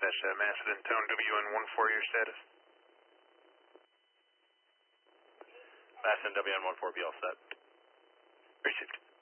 dispatch that Macedon Tone WN14, your status? Macedon WN14, be all set. Received.